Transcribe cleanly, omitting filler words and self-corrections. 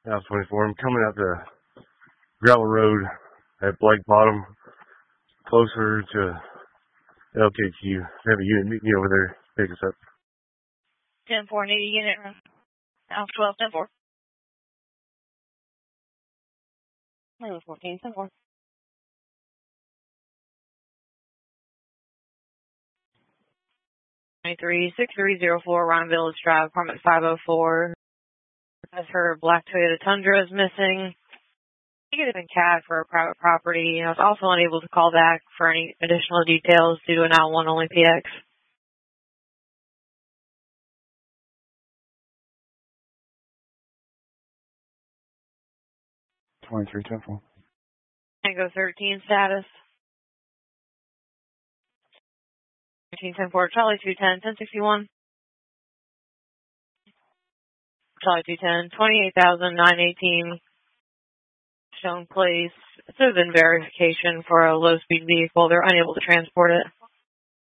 House 24. I'm coming out the gravel road at Blake Bottom, closer to LKQ. Have a unit meet me over there. Pick us up. 10-4, need a unit. House 12, 10-4. 14, 10-4. 6304 Ryan Village Drive, apartment 504. As her black Toyota Tundra is missing. She could have been CAD for a private property. I was also unable to call back for any additional details due to an L1 only PX. Tango 13 status. 13-10-4, Charlie 210, 1061. Charlie 210, 28,918. Shown place. This has been verification for a low-speed vehicle. They're unable to transport it.